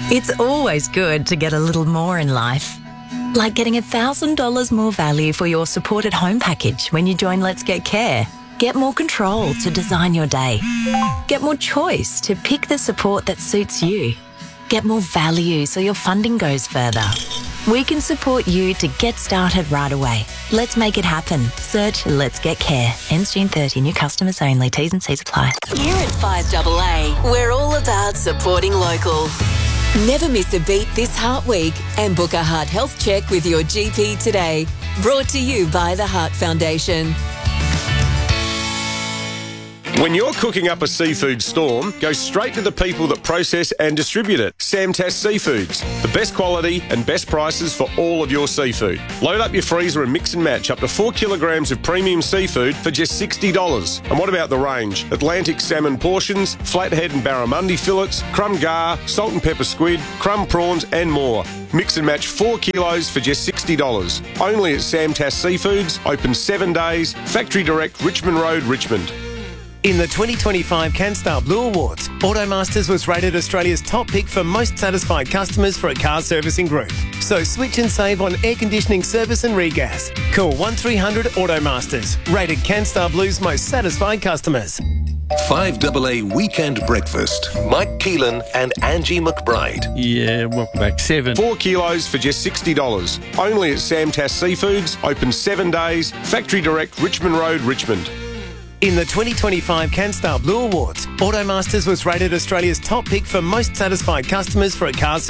It's always good to get a little more in life. Like getting one thousand dollars more value for your supported home package when you join Let's Get Care. Get more control to design your day. Get more choice to pick the support that suits you. Get more value so your funding goes further. We can support you to get started right away. Let's make it happen. Search Let's Get Care. Ends June thirtieth. New customers only. T's and C's apply. Here at five A A, we're all about supporting local. Never miss a beat this Heart Week and book a heart health check with your G P today. Brought to you by the Heart Foundation. When you're cooking up a seafood storm, go straight to the people that process and distribute it. Samtas Seafoods. The best quality and best prices for all of your seafood. Load up your freezer and mix and match up to four kilograms of premium seafood for just sixty dollars. And what about the range? Atlantic salmon portions, flathead and barramundi fillets, crumb gar, salt and pepper squid, crumb prawns and more. Mix and match four kilos for just sixty dollars. Only at Samtas Seafoods, open seven days, Factory Direct, Richmond Road, Richmond. In the twenty twenty-five CanStar Blue Awards, Automasters was rated Australia's top pick for most satisfied customers for a car servicing group. So switch and save on air conditioning service and regas. Call one three hundred Automasters, rated CanStar Blue's most satisfied customers. five A A Weekend Breakfast. Mike Keelan and Angie McBride. Yeah, welcome back. Seven. Four kilos for just sixty dollars. Only at Samtas Seafoods, open seven days, Factory Direct, Richmond Road, Richmond. In the twenty twenty-five CanStar Blue Awards, Automasters was rated Australia's top pick for most satisfied customers for a car